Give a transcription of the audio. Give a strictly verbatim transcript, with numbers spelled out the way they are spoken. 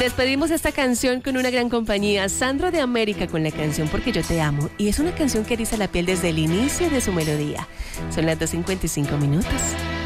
despedimos esta canción con una gran compañía, Sandro de América, con la canción Porque yo te amo. Y es una canción que eriza la piel desde el inicio de su melodía. Son las dos cincuenta y cinco minutos.